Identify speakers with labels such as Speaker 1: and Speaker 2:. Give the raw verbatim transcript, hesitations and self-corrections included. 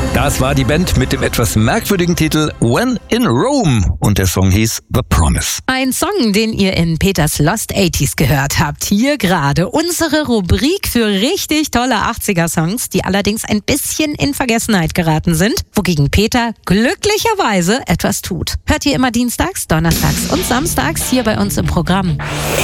Speaker 1: Das war die Band mit dem etwas merkwürdigen Titel When in Rome und der Song hieß The Promise.
Speaker 2: Ein Song, den ihr in Peters Lost achtziger gehört habt. Hier gerade unsere Rubrik für richtig tolle achtziger-Songs, die allerdings ein bisschen in Vergessenheit geraten sind, wogegen Peter glücklicherweise etwas tut. Hört ihr immer dienstags, donnerstags und samstags hier bei uns im Programm.